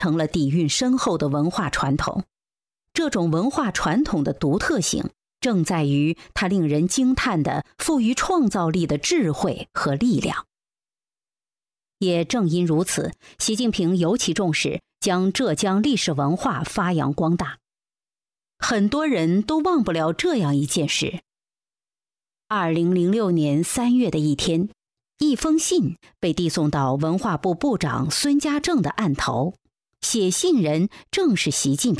成了底蕴深厚的文化传统。这种文化传统的独特性，正在于它令人惊叹的富于创造力的智慧和力量。也正因如此，习近平尤其重视将浙江历史文化发扬光大。很多人都忘不了这样一件事。2006年3月的一天，一封信被递送到文化部部长孙家正的案头，写信人正是习近平。